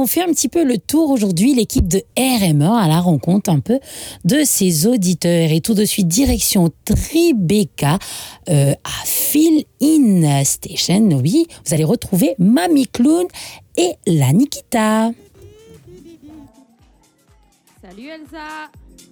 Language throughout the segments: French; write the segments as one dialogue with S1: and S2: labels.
S1: on fait un petit peu le tour aujourd'hui, l'équipe de RM1 à la rencontre un peu de ses auditeurs. Et tout de suite, direction Tribeca à Fill-In Station. Oui, vous allez retrouver Mamie Clown et la Nikita.
S2: Salut Elsa.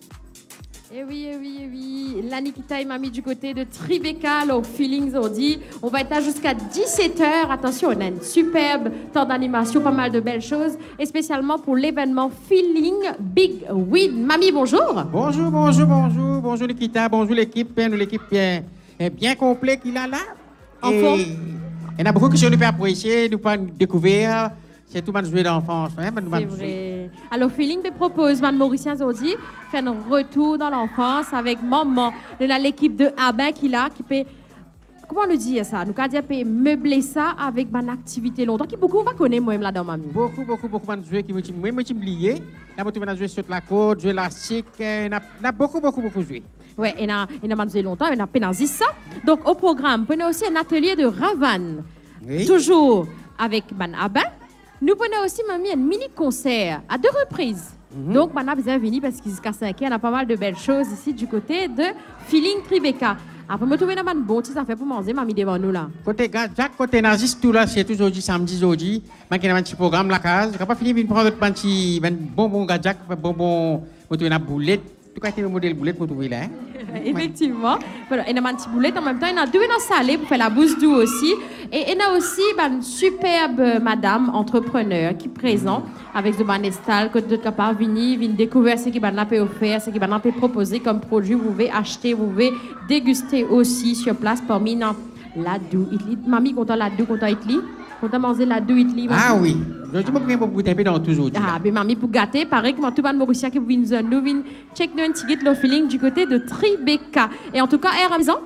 S2: Eh oui. La Nikita et Mamie du côté de Tribeca, leur Feelings on dit. On va être là jusqu'à 17h. Attention, on a une superbe temps d'animation, pas mal de belles choses. Et spécialement pour l'événement Feeling Big Win. Mamie, bonjour.
S3: Bonjour Nikita, bonjour l'équipe. L'équipe est bien complète qu'il a là.
S2: En forme.
S3: Il y a beaucoup de choses que nous pouvons apprécier, nous pouvons découvrir. C'est tout le monde jouer d'enfance.
S2: C'est vrai. Alors, Feeling te propose, Mme Mauricien Zodi, faire un retour dans l'enfance avec maman de l'équipe de Abin qui peut, comment on le dit ça? Nous allons dire meubler ça avec une activité longtemps qui beaucoup va connaître moi-même là dans ma vie.
S3: Beaucoup de jouer qui me lié. Là, on va jouer sur la côte, jouer la chic. On a beaucoup joué.
S2: Oui, on a joué longtemps, on a pénalisé ça. Donc, au programme, on a aussi un atelier de Ravan.
S3: Oui.
S2: Toujours avec Mme Abin. Nous prenons aussi, mamie, un mini-concert à 2 reprises. Donc, maintenant, vous avez venu parce qu'il jusqu'à 5 ans, on a pas mal de belles choses ici du côté de Feeling Tribeca. Après, me trouver dans un bon petit affaire pour manger, mamie, devant nous là.
S3: Côté Jacques, côté Nazis, tout là, c'est toujours samedi, aujourd'hui. Je vais un petit programme la case. Je vais pas finir de prendre un petit bonbon Jacques, bonbon, pour trouver une boulette. Tout cas, c'est le modèle boulette pour trouver là.
S2: Effectivement. Voilà, il y a un petit boulette en même temps. Il y en a 2 dans salé pour faire la bouse doux aussi. Et il y a aussi une superbe madame entrepreneur qui est présente avec de Banestal, que vous êtes capable de venir découvrir ce qui va offert, ce qui va proposer comme produit. Vous pouvez acheter, vous pouvez déguster aussi sur place parmi la doux. Mamie, content la doux, content Itli. Content manger la doux Itli.
S3: Ah oui. Je vais vous goûter un peu dans toujours.
S2: Ah, mais mamie, pour gâter, pareil que tout le monde Mauricien qui vient nous check nous un petit le feeling du côté de Tribeca. Et en tout cas,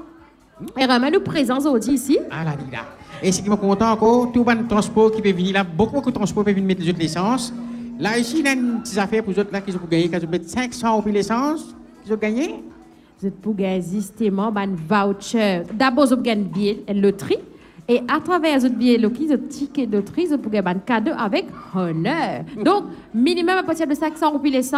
S2: RM nous présente aujourd'hui ici.
S3: Ah là. Et ce qui me content encore, tout le transport qui peut venir là, beaucoup de transport peut venir mettre les autres l'essence. Là, ici, il y a une petite affaire pour les autres là qui ont gagné, qui ont mettre 500 € l'essence, qui ont gagné.
S2: Vous êtes pour gagner justement un voucher. D'abord, vous gagnez un billet de loterie. Et à travers les autres billets de loterie, les tickets de loterie, vous pouvez gagner un cadeau avec honneur. Donc, minimum à partir de 500 € l'essence.